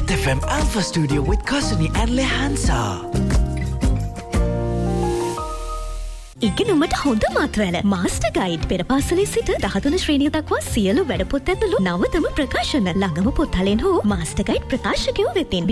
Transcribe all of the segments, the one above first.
Net FM Alpha Studio with Kasuni and Lehansa. ඉගෙනුමට හොඳ මාත්‍රවල master guide පෙරපාසලේ සිට 13 ශ්‍රේණිය දක්වා සියලු වැඩපොත් ඇතුළු නවතම ප්‍රකාශන ළඟම පොත්හලෙන් හෝ මාස්ටර් ගයිඩ් ප්‍රකාශකයෝ වෙතින්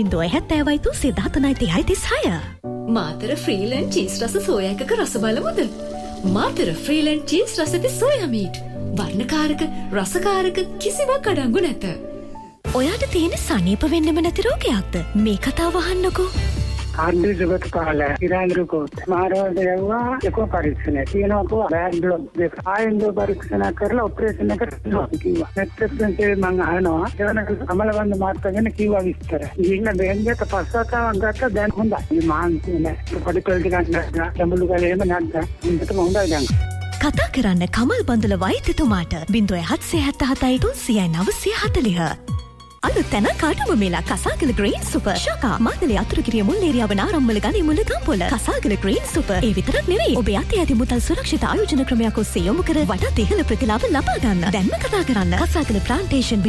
070 මාතර ෆ්‍රීලන්ඩ් චීස් රස සෝයා එකක රස බලමුද? මාතර ෆ්‍රීලන්ඩ් චීස් රස ඇති සෝයා මීට්. වර්ණකාරක රසකාරක කිසිවක් අඩංගු නැත. ඔයාට තියෙන සනීප වෙන්නෙම නැති රෝගයක්ද? මේ කතාව අහන්නකෝ. ආන්දි ජගත කාලේ ඉරාන්ද්‍රකෝත් මාරෝදේවා එකෝ පරීක්ෂණ තියෙනවා බෑග් බ්ලොක් දෙක ආයෙන්දෝ පරීක්ෂණ කරලා ඔපරේෂන් එක කරනවා කිව්වා. නැත්නම් මම අහනවා එවනක අමලවන්ද මාර්ගයෙන් කිව්වා විස්තර. ඉන්න බෙන්දට පස්සතාවක් ගත්තා දැන් හොඳයි. මේ මාන්ති නෑ පොඩිකල් ටිකක් නෑ සම්බුලු ගලේම නැද්ද? හොඳටම හොඳයි දැන්. කතා කරන්න කමල් බඳුල වෛද්‍යතුමාට 0777 30940. අලුතැන කාටුම මේලා කසාගල ග්‍රීන් සුපර් ශකා මාතලේ අතුරුගිරිය මුල් ඒරියාව නාරම්මල ගනේ මුල ගම්පොළ කසාගල ග්‍රීන් සුපර් ඒ විතරක් නෙවෙයි ඔබ යතේ ඇති මුදල් සුරක්ෂිත ආයෝජන ක්‍රමයක් ඔස්සේ යොමු කර වඩාත් ඉහළ ප්‍රතිලාභ ලබා ගන්න. දැන්ම කතා කරන්න කසාගල ප්ලාන්ටේෂන්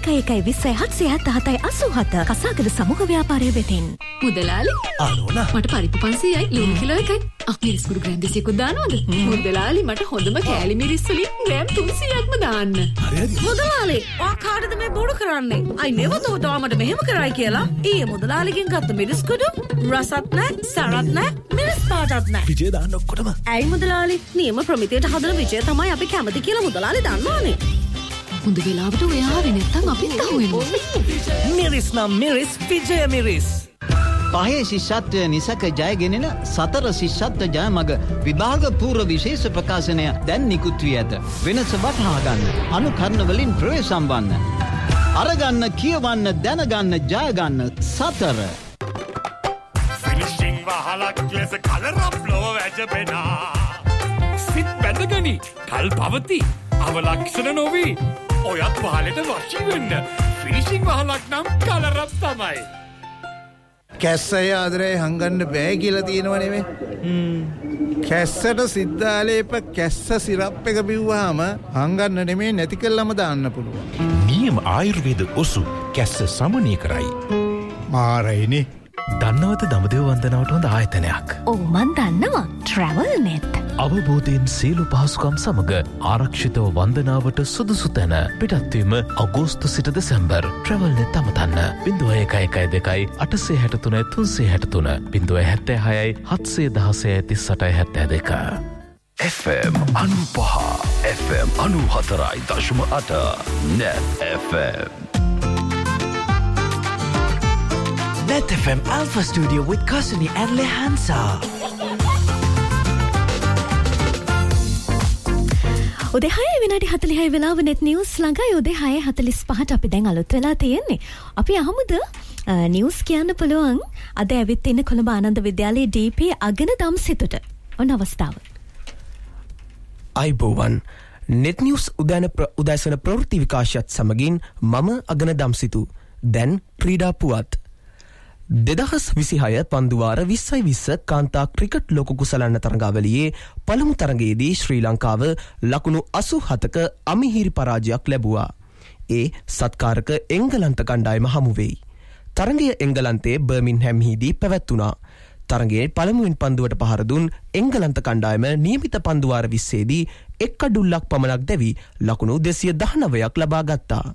0112077787 කසාගල සමූහ ව්‍යාපාරය වෙතින්. මුදලාලි ආනෝනා මට පරිප්පු 500යි ලුණු කිලෝ එකයි. මිරිස් කුඩු ග්‍රෑම් 200ක් දානවද? මුදලාලි මට හොඳම කෑලි මිරිස් වලින් ග්‍රෑම් 300ක්ම දාන්න. මුදලාලි ඔයා කාටද මේ බොරු කරන්නේ? I never thought මට මෙහෙම කරයි කියලා. ඊයේ මුදලාලිගෙන් ගත්ත මිරිස් කුඩු රසත් නැහැ, සරත් නැහැ, මිරිස් පාටත් නැහැ. විජය දාන්න ඔක්කොටම. ඇයි මුදලාලි? නියම ප්‍රමිතියට හදන විජය තමයි අපි කැමති කියලා මුදලාලි දන්නවනේ. හොඳ වෙලාවට ඔයා ආවේ නැත්තම් අපිත් අහුවෙමු. මිරිස් නම් මිරිස් විජය මිරිස්. පහේ ශිෂ්‍යත්වය නිසක ජයගෙනෙන සතර ශිෂ්‍යත්ව ජයමග විභාග පූර්ව විශේෂ ප්‍රකාශනය දැන් නිකුත් වී ඇත. වෙනස වටහා ගන්න. අනුකරණ වලින් ප්‍රවේශම් වන්න. අරගන්න කියවන්න දැනගන්න ජයගන්න සතර. ෆිනිෂිං වහලක් ලෙස කලරම් ලොව වැජබෙනා. සිත් බැඳගනි කල් පවති අවලක්ෂණ නොවී. ඔයත් පහලට වශී වෙන්න. ෆිනිෂිං වහලක් නම් කලරම් තමයි. කැස්සය ආදරේ හංගන්න බෑ කියලා තියෙනවා නෙමෙයි. කැස්සට සිද්ධාලේප කැස්ස සිරප් එක බිව්වහම හංගන්න නෙමෙයි නැති කළාම දාන්න පුළුවන්. නියම ආයුර්වේද ඔසු කැස්ස සමනය කරයි. මාරයිනේ. දන්නවද දඹදෙව වන්දනාවට හොඳ ආයතනයක්? ඔව් මන් දන්නවා. Travel Net. අවබෝධයෙන් සියලු පහසුකම් සමග ආරක්ෂිතව වන්දනාවට සුදුසු තැන. පිටත්වීම අගෝස්තු සිට December. Travel Net අමතන්න 0112 863 363 076 716 FM 95 FM 94.8 Net FM. Net FM Alpha Studio with Kasuni and Lehansa. උදේ 6 විනාඩි 46 වෙලාව net news ළඟයි. උදේ 6:45ට අපි දැන් අලුත් වෙලා තියෙන්නේ. අපි අහමුද නිවුස් කියන්න පුළුවන් අද ඇවිත් ඉන්න කොළඹ ආනන්ද විද්‍යාලයේ DP අගන දම්සිතුට. ඔන්න අවස්ථාව. අයිබෝවන් net news උදෑසන ප්‍රවෘත්ති විකාශයත් සමගින් මම අගන දම්සිතු. දැන් ක්‍රීඩා පුවත්. 2026 පන්දුවාර 2020 කාන්තා ක්‍රිකට් ලෝක කුසලන්න තරඟාවලියේ පළමු තරඟයේදී ශ්‍රී ලංකාව ලකුණු 87ක අමිහිරි පරාජයක් ලැබුවා. ඒ සත්කාරක එංගලන්ත කණ්ඩායම හමු වෙයි. තරඟය එංගලන්තයේ බර්මින්හැම්හිදී පැවැත්වුණා. තරඟයේ පළමුවෙන් පන්දුවට පහර දුන් එංගලන්ත කණ්ඩායම නියමිත පන්දුවාර 20ේදී එක් අඩුල්ලක් පමණක් දැවි ලකුණු 219ක් ලබා ගත්තා.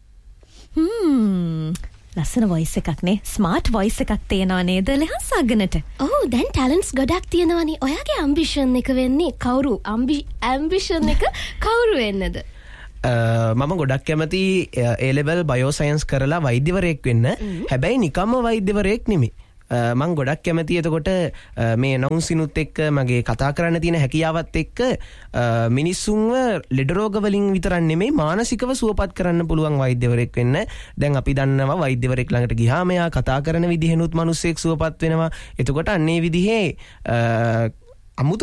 ලස්සන වොයිස් එකක් නේ. ස්මාර්ට් වොයිස් එකක් තියෙනවා නේද ලෙහන්ස අගනට? ඔව් දැන් ටැලන්ට්ස් ගොඩක් තියෙනවානේ. ඔයාගේ ඇම්බිෂන් එක වෙන්නේ කවුරු? ඇම්බිෂන් එක කවුරු වෙන්නද? මම ගොඩක් කැමති A level බයෝසයන්ස් කරලා වෛද්‍යවරයෙක් වෙන්න. හැබැයි නිකම්ම වෛද්‍යවරයෙක් නෙමෙයි. මං ගොඩක් කැමති එතකොට මේ නවුන්සිනුත් එක්ක මගේ කතා කරන්න තියෙන හැකියාවත් එක්ක මිනිස්සුන්ව ලෙඩ රෝග වලින් විතරක් නෙමෙයි මානසිකව සුවපත් කරන්න පුළුවන් වෛද්‍යවරයෙක් වෙන්න. දැන් අපි දන්නවා වෛද්‍යවරයෙක් ළඟට ගියාම එයා කතා කරන විදිහෙනුත් මිනිස්සෙක් සුවපත් වෙනවා. එතකොට අන්නේ විදිහේ